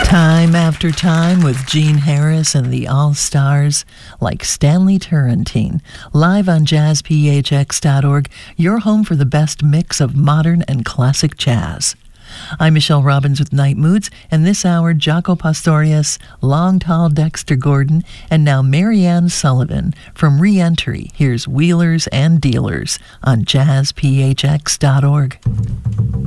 Time after time with Gene Harris and the All-Stars like Stanley Turrentine. Live on jazzphx.org, your home for the best mix of modern and classic jazz. I'm Michelle Robbins with Night Moods, and this hour, Jaco Pastorius, Long Tall Dexter Gordon, and now Marianne Sullivan from Re-Entry. Here's Wheelers and Dealers on jazzphx.org.